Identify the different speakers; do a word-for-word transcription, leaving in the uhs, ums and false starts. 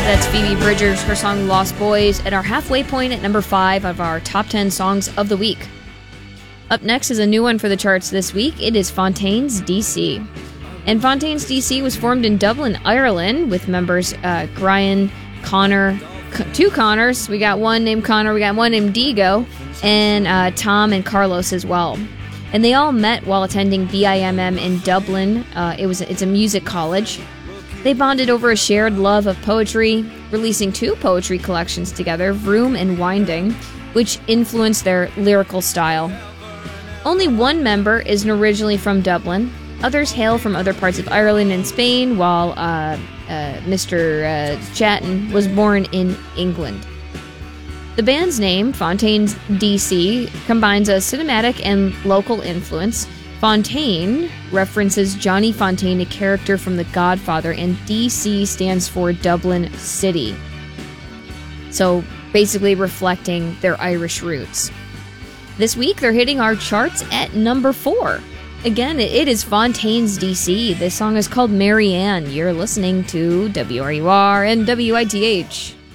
Speaker 1: That's Phoebe Bridgers, her song Lost Boys, at our halfway point at number five of our top ten songs of the week. Up next is a new one for the charts this week. It is Fontaines D C. And Fontaines D C was formed in Dublin, Ireland, with members uh, Brian, Connor, two Connors. We got one named Connor, we got one named Diego, and uh, Tom and Carlos as well. And they all met while attending B I M M in Dublin. Uh, it was it's a music college. They bonded over a shared love of poetry, releasing two poetry collections together, Vroom and Winding, which influenced their lyrical style. Only one member is originally from Dublin. Others hail from other parts of Ireland and Spain, while uh, uh, Mister Uh, Chatton was born in England. The band's name, Fontaines D C, combines a cinematic and local influence. Fontaine references Johnny Fontaine, a character from The Godfather, and D C stands for Dublin City. So basically reflecting their Irish roots. This week they're hitting our charts at number four. Again, it is Fontaines D C. This song is called Marianne. You're listening to W R U R and W I T H.